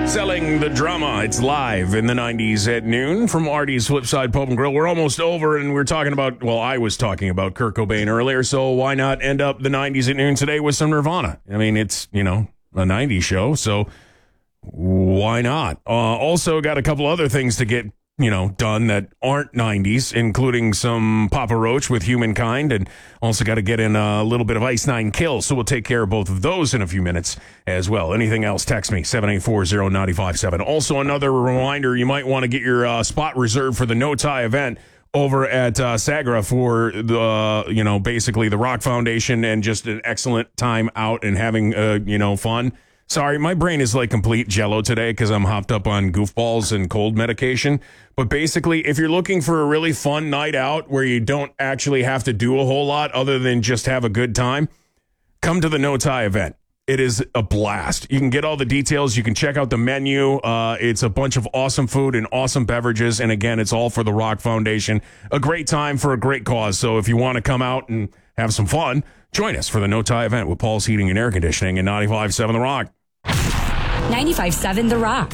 Selling the drama. It's live in the 90s at noon from Artie's Flipside Pub and Grill. We're almost over, and we're talking about, well, I was talking about Kurt Cobain earlier, so why not end up the 90s at noon today with some Nirvana? I mean, it's, a 90s show, so why not? Also got a couple other things to get, done that aren't 90s, including some Papa Roach with Humankind, and also got to get in a little bit of Ice Nine Kills, so we'll take care of both of those in a few minutes as well. Anything else, text me, 7840957. Also, another reminder, you might want to get your spot reserved for the No Tie event over at Sagra for the, basically the Rock Foundation, and just an excellent time out and having, fun. Sorry, my brain is like complete jello today because I'm hopped up on goofballs and cold medication. But basically, if you're looking for a really fun night out where you don't actually have to do a whole lot other than just have a good time, come to the No Tie event. It is a blast. You can get all the details. You can check out the menu. It's a bunch of awesome food and awesome beverages. And again, it's all for the Rock Foundation. A great time for a great cause. So if you want to come out and have some fun, join us for the No Tie event with Paul's Heating and Air Conditioning and 95.7 The Rock. 95.7 The Rock.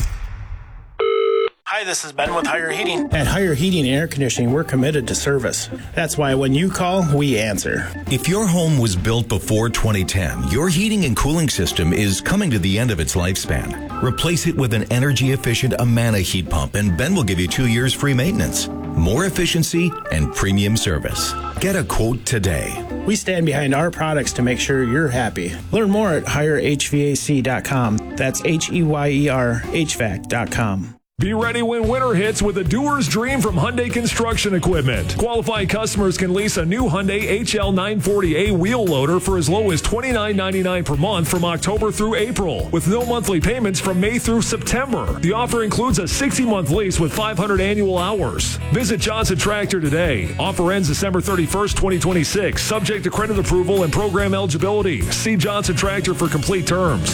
Hi, this is Ben with Higher Heating. At Higher Heating and Air Conditioning, we're committed to service. That's why when you call, we answer. If your home was built before 2010, your heating and cooling system is coming to the end of its lifespan. Replace it with an energy-efficient Amana heat pump, and Ben will give you 2 years free maintenance, more efficiency, and premium service. Get a quote today. We stand behind our products to make sure you're happy. Learn more at HireHVAC.com. That's HEYER HVAC.com. Be ready when winter hits with a doer's dream from Hyundai Construction Equipment. Qualified customers can lease a new Hyundai HL 940A wheel loader for as low as $29.99 per month from October through April, with no monthly payments from May through September. The offer includes a 60-month lease with 500 annual hours. Visit Johnson Tractor today. Offer ends December 31st, 2026, subject to credit approval and program eligibility. See Johnson Tractor for complete terms.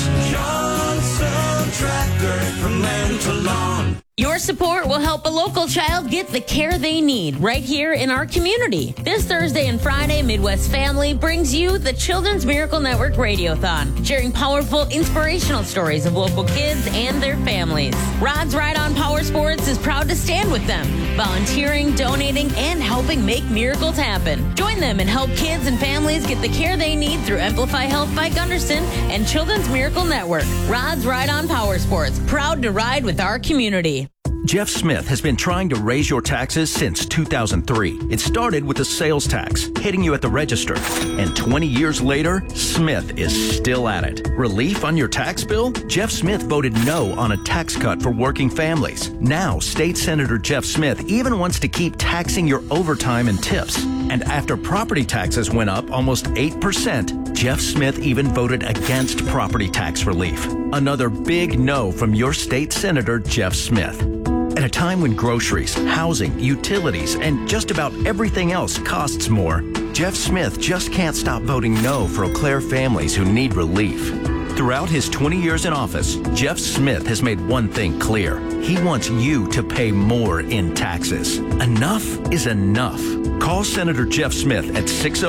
Johnson Tractor, from land to lawn. Your support will help a local child get the care they need right here in our community. This Thursday and Friday, Midwest Family brings you the Children's Miracle Network Radiothon, sharing powerful, inspirational stories of local kids and their families. Rod's Ride on Power Sports is proud to stand with them, volunteering, donating, and helping make miracles happen. Join them and help kids and families get the care they need through Amplify Health by Gunderson and Children's Miracle Network. Rod's Ride on Power Sports, proud to ride with our community. Jeff Smith has been trying to raise your taxes since 2003. It started with the sales tax, hitting you at the register. And 20 years later, Smith is still at it. Relief on your tax bill? Jeff Smith voted no on a tax cut for working families. Now, State Senator Jeff Smith even wants to keep taxing your overtime and tips. And after property taxes went up almost 8%, Jeff Smith even voted against property tax relief. Another big no from your state senator, Jeff Smith. At a time when groceries, housing, utilities, and just about everything else costs more, Jeff Smith just can't stop voting no for Eau Claire families who need relief. Throughout his 20 years in office, Jeff Smith has made one thing clear. He wants you to pay more in taxes. Enough is enough. Call Senator Jeff Smith at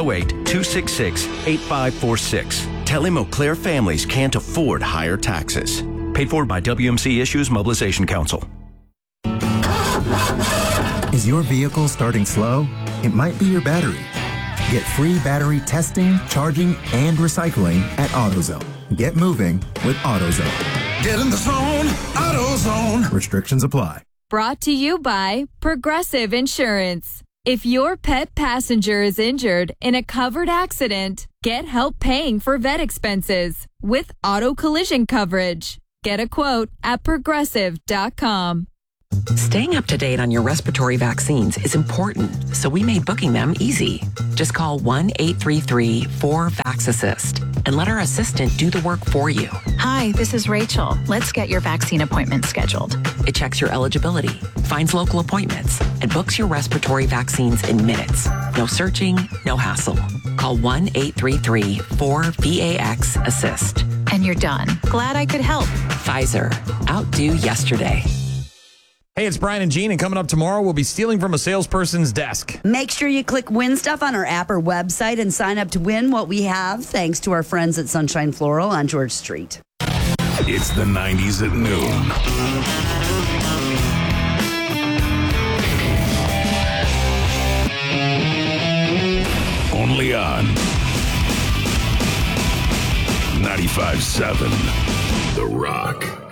608-266-8546. Tell him Eau Claire families can't afford higher taxes. Paid for by WMC Issues Mobilization Council. Is your vehicle starting slow? It might be your battery. Get free battery testing, charging, and recycling at AutoZone. Get moving with AutoZone. Get in the zone, AutoZone. Restrictions apply. Brought to you by Progressive Insurance. If your pet passenger is injured in a covered accident, get help paying for vet expenses with auto collision coverage. Get a quote at progressive.com. Staying up to date on your respiratory vaccines is important, so we made booking them easy. Just call 1-833-4VAX-ASSIST and let our assistant do the work for you. Hi, this is Rachel. Let's get your vaccine appointment scheduled. It checks your eligibility, finds local appointments, and books your respiratory vaccines in minutes. No searching, no hassle. Call 1-833-4VAX-ASSIST. And you're done. Glad I could help. Pfizer. Outdo yesterday. Hey, it's Brian and Gene, and coming up tomorrow, we'll be stealing from a salesperson's desk. Make sure you click Win Stuff on our app or website and sign up to win what we have, thanks to our friends at Sunshine Floral on George Street. It's the 90s at noon. Only on 95.7 The Rock.